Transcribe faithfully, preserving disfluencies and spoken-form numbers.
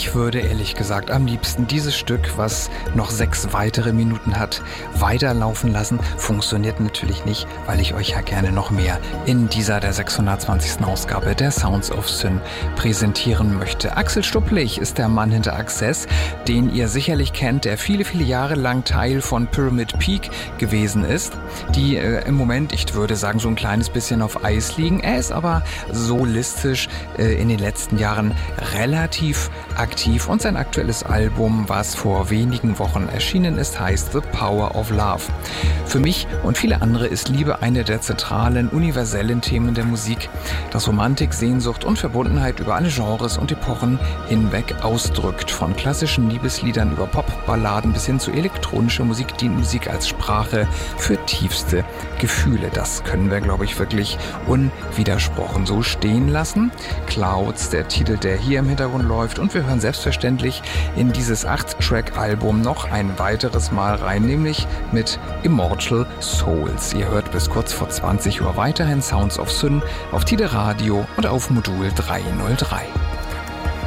Ich würde ehrlich gesagt am liebsten dieses Stück, was noch sechs weitere Minuten hat, weiterlaufen lassen. Funktioniert natürlich nicht, weil ich euch ja gerne noch mehr in dieser der sechshundertzwanzigsten Ausgabe der Sounds of Sin präsentieren möchte. Axel Stupplich ist der Mann hinter Access, den ihr sicherlich kennt, der viele, viele Jahre lang Teil von Pyramid Peak gewesen ist, die äh, im Moment, ich würde sagen, so ein kleines bisschen auf Eis liegen. Er ist aber solistisch äh, in den letzten Jahren relativ aktiv und sein aktuelles Album, was vor wenigen Wochen erschienen ist, heißt The Power of Love. Für mich und viele andere ist Liebe eine der zentralen, universellen Themen der Musik, das Romantik, Sehnsucht und Verbundenheit über alle Genres und Epochen hinweg ausdrückt. Von klassischen Liebesliedern über Popballaden bis hin zu elektronischer Musik dient Musik als Sprache für tiefste Gefühle. Das können wir, glaube ich, wirklich unwidersprochen so stehen lassen. Clouds, der Titel, der hier im Hintergrund läuft, und wir hören selbstverständlich in dieses acht-Track-Album noch ein weiteres Mal rein, nämlich mit Immortal Souls. Ihr hört bis kurz vor zwanzig Uhr weiterhin Sounds of Sin auf Tide Radio und auf Modul dreihundertdrei.